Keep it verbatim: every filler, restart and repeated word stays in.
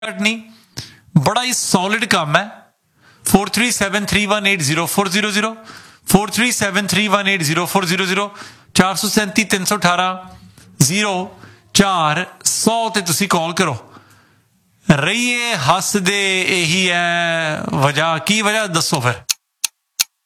ਨਹੀਂ, ਬੜਾ ਹੀ ਸੋਲਿਡ ਕੰਮ ਹੈ। Four three seven three one eight zero four zero zero four three seven three one eight zero four zero zero चार सौ सैंती तीन सौ अठारह जीरो चार सौ ते तुसी कॉल करो। रहिए हसदे, यही है वजह। की वजह दसो फिर।